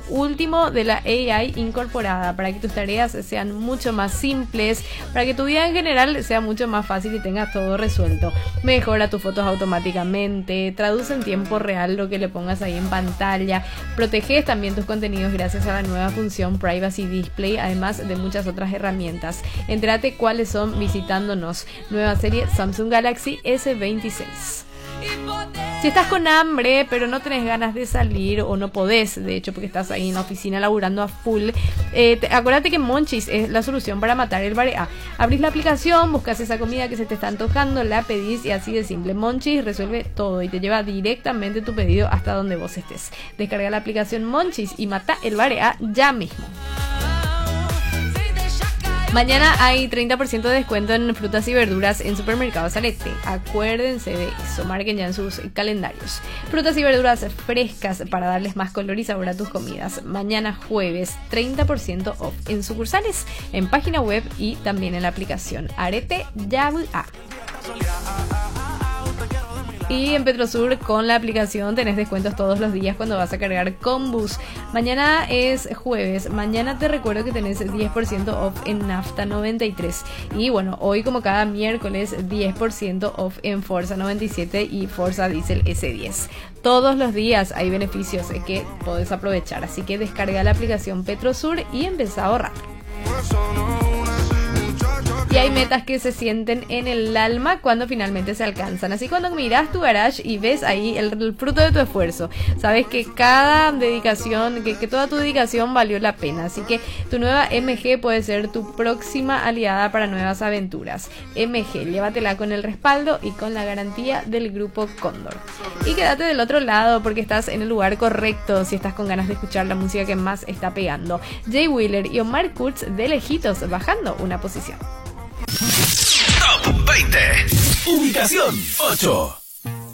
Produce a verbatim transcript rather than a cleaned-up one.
último de la A I incorporada para que tus tareas sean mucho más simples, para que tu vida en general sea mucho más fácil y tengas todo resuelto. Mejora tus fotos automáticamente, traduce en tiempo real lo que le pongas ahí en pantalla, proteges también tus contenidos gracias a la nueva función Privacy Display, además de muchas otras herramientas. Entérate cuáles son visitándonos. Nueva serie Samsung Galaxy S veintiséis. Si estás con hambre pero no tenés ganas de salir o no podés, de hecho porque estás ahí en la oficina laburando a full, eh, te, acuérdate que Monchis es la solución para matar el barea. Abrís la aplicación, buscas esa comida que se te está antojando, la pedís y así de simple. Monchis resuelve todo y te lleva directamente tu pedido hasta donde vos estés. Descarga la aplicación Monchis y mata el barea ya mismo. Mañana hay treinta por ciento de descuento en frutas y verduras en Supermercados Arete. Acuérdense de eso, marquen ya en sus calendarios. Frutas y verduras frescas para darles más color y sabor a tus comidas. Mañana jueves, treinta por ciento off en sucursales, en página web y también en la aplicación Arete Ya. Y en Petrosur con la aplicación tenés descuentos todos los días cuando vas a cargar con bus. Mañana es jueves. Mañana te recuerdo que tenés diez por ciento off en Nafta noventa y tres. Y bueno, hoy como cada miércoles diez por ciento off en Forza noventa y siete y Forza Diesel S diez. Todos los días hay beneficios que podés aprovechar. Así que descarga la aplicación Petrosur y empezá a ahorrar. Y hay metas que se sienten en el alma cuando finalmente se alcanzan. Así cuando miras tu garage y ves ahí el, el fruto de tu esfuerzo, sabes que cada dedicación, que, que toda tu dedicación valió la pena. Así que tu nueva M G puede ser tu próxima aliada para nuevas aventuras. M G, llévatela con el respaldo y con la garantía del grupo Cóndor. Y quédate del otro lado porque estás en el lugar correcto si estás con ganas de escuchar la música que más está pegando. Jay Wheeler y Omar Kurz de lejitos bajando una posición. Top veinte. Ubicación ocho.